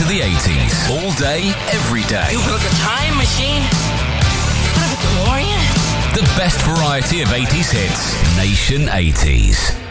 the 80s. All day, every day. You built a time machine? What, a DeLorean? The best variety of 80s hits. Nation 80s.